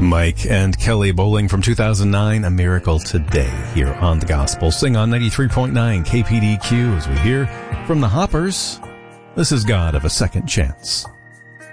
Mike and Kelly Bowling from 2009, A Miracle Today, here on The Gospel Sing on 93.9 KPDQ as we hear from the Hoppers. This is God of a Second Chance.